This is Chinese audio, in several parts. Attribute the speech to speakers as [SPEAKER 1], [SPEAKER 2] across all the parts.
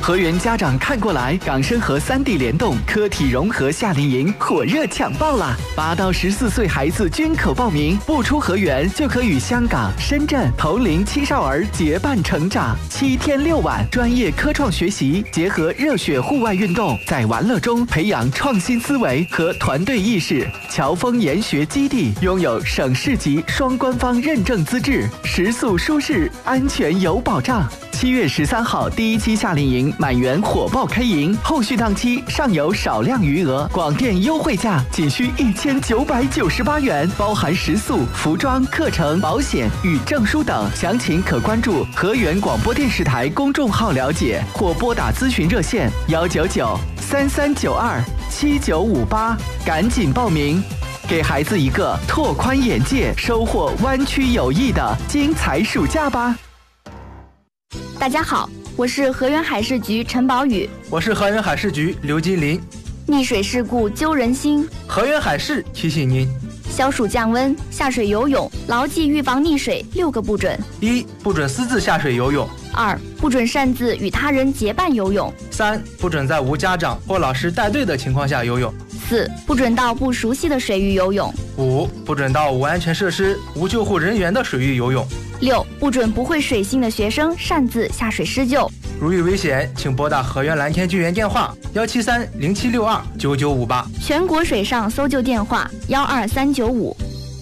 [SPEAKER 1] 河源家长看过来，港深河3D 联动科体融合夏令营火热抢报啦！8到14岁孩子均可报名，不出河源就可与香港、深圳同龄青少儿结伴成长。7天6晚，专业科创学习，结合热血户外运动，在玩乐中培养创新思维和团队意识。侨丰研学基地拥有省市级双官方认证资质，食宿舒适，安全有保障。7月13号第一期夏令营满员火爆开营，后续档期尚有少量余额，广电优惠价仅需1998元，包含食宿、服装、课程、保险与证书等。详情可关注河源广播电视台公众号了解，或拨打咨询热线199-3392-7958，赶紧报名，给孩子一个拓宽眼界、收获湾区友谊的精彩暑假吧。
[SPEAKER 2] 大家好，我是河源海事局陈宝宇。
[SPEAKER 3] 我是河源海事局刘金林。
[SPEAKER 2] 溺水事故揪人心，
[SPEAKER 3] 河源海事提醒您：
[SPEAKER 2] 消暑降温，下水游泳，牢记预防溺水6个不准。
[SPEAKER 3] 1. 不准私自下水游泳。
[SPEAKER 2] 2. 不准擅自与他人结伴游泳。
[SPEAKER 3] 3. 不准在无家长或老师带队的情况下游泳。
[SPEAKER 2] 4. 不准到不熟悉的水域游泳。
[SPEAKER 3] 5. 不准到无安全设施、无救护人员的水域游泳。
[SPEAKER 2] 6. 不准不会水性的学生擅自下水施救。
[SPEAKER 3] 如遇危险，请拨打河源蓝天救援电话17307629958，
[SPEAKER 2] 全国水上搜救电话12395。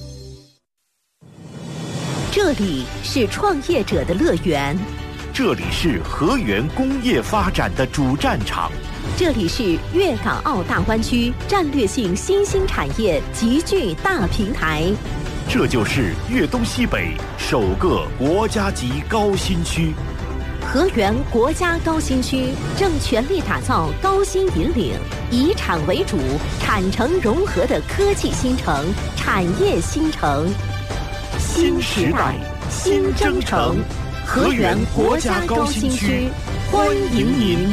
[SPEAKER 4] 这里是创业者的乐园，
[SPEAKER 5] 这里是河源工业发展的主战场，
[SPEAKER 4] 这里是粤港澳大湾区战略性新兴产业集聚大平台，
[SPEAKER 5] 这就是粤东西北首个国家级高新区。
[SPEAKER 4] 河源国家高新区正全力打造高新引领、以产为主、产城融合的科技新城、产业新城。
[SPEAKER 5] 新时代，新征程，河源国家高新区，欢迎您。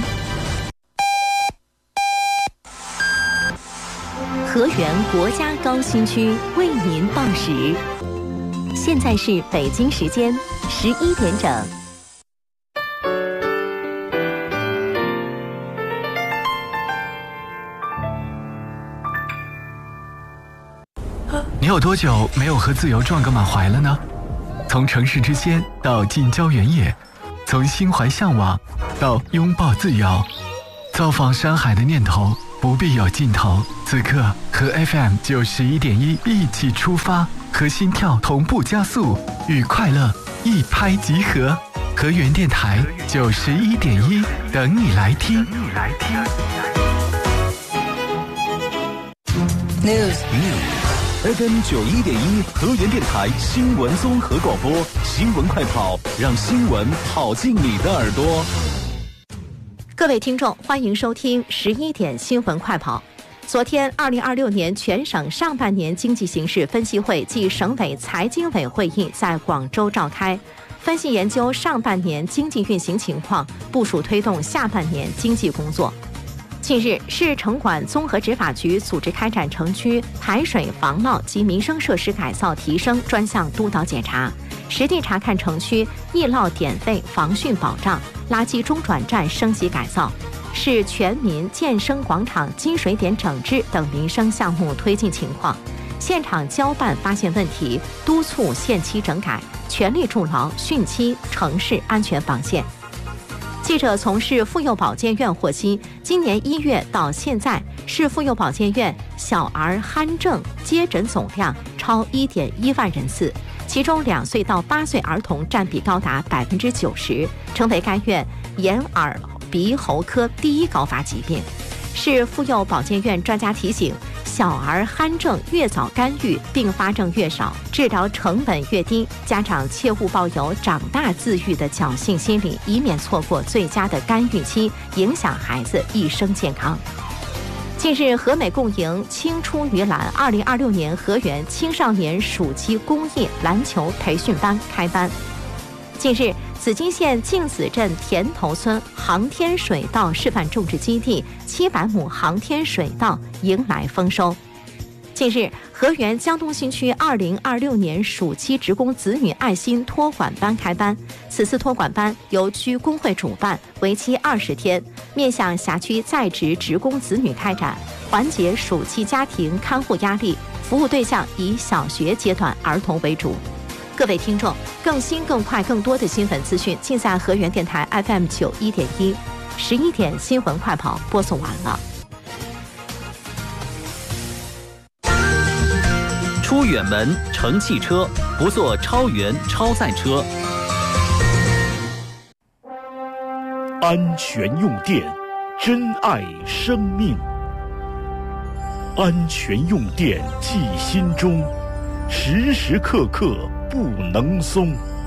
[SPEAKER 4] 河源国家高新区为您报时，现在是北京时间11点整。
[SPEAKER 1] 你有多久没有和自由撞个满怀了呢？从城市之仙到近郊原野，从心怀向往到拥抱自由，造访山海的念头不必有尽头。此刻和 FM91.1一起出发，和心跳同步加速，与快乐一拍即合。河源电台91.1，等你来听。
[SPEAKER 6] News
[SPEAKER 5] FM91.1河源电台新闻综合广播，新闻快跑，让新闻跑进你的耳朵。
[SPEAKER 4] 各位听众，欢迎收听11点新闻快跑。昨天，2026年全省上半年经济形势分析会暨省委财经委会议在广州召开，分析研究上半年经济运行情况，部署推动下半年经济工作。近日，市城管综合执法局组织开展城区排水防涝及民生设施改造提升专项督导检查，实地查看城区易涝点位防汛保障、垃圾中转站升级改造、市全民健身广场积水点整治等民生项目推进情况，现场交办发现问题，督促限期整改，全力筑牢汛期城市安全防线。记者从市妇幼保健院获悉，今年1月到现在，市妇幼保健院小儿鼾症接诊总量超1.1万人次，其中2岁到8岁儿童占比高达90%，成为该院眼耳鼻喉科第一高发疾病。市妇幼保健院专家提醒，小儿鼾症越早干预，并发症越少，治疗成本越低，家长切勿抱有长大自愈的侥幸心理，以免错过最佳的干预期，影响孩子一生健康。近日，和美共赢青出于蓝2026年河源青少年暑期公益篮球培训班开班。近日，紫金县镜子镇田头村航天水稻示范种植基地700亩航天水稻迎来丰收。 近日，河源江东新区2026年暑期职工子女爱心托管班开班。此次托管班由区工会主办，为期20天，面向辖区在职职工子女开展，缓解暑期家庭看护压力。服务对象以小学阶段儿童为主。各位听众，更新、更快、更多的新闻资讯，尽在河源电台 FM 91.1。11点新闻快跑播送完了。
[SPEAKER 6] 出远门乘汽车，不坐超员超载车。
[SPEAKER 5] 安全用电，珍爱生命。安全用电记心中，时时刻刻不能松。